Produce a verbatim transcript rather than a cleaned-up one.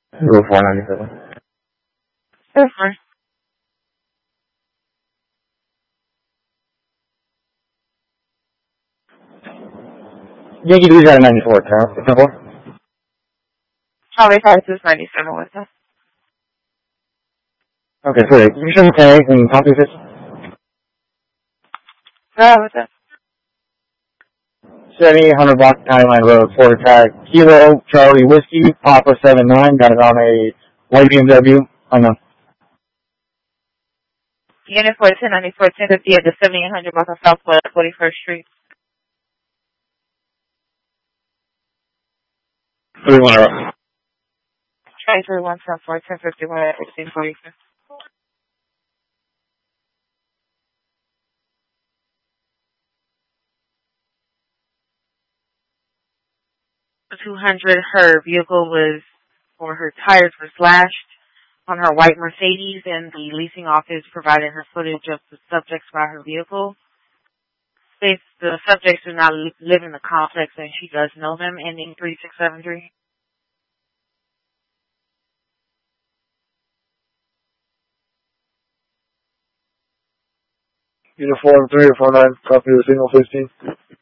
Go four ninety-seven. That's fine. Yankee Louisiana ninety-four, ten four. Charlie five six ninety-seven with us. Okay, sorry. You should ten eight and top two six. Yeah, with us. seventy-eight hundred block County Line Road, Florida tag. Kilo Charlie Whiskey, Papa seven nine. Got it on a white B M W. Unknown. Unit four ten ninety-four ten fifty at the seventy-eight hundred block of Southwest forty-first Street. three one zero. Try three one seven four ten fifty one at sixteen forty six. two hundred, her vehicle was, or her tires were slashed on her white Mercedes, and the leasing office provided her footage of the subjects by her vehicle. Since the subjects do not live in the complex and she does know them, ending three six seven three. Uniform three or four nine, copy of the signal fifteen.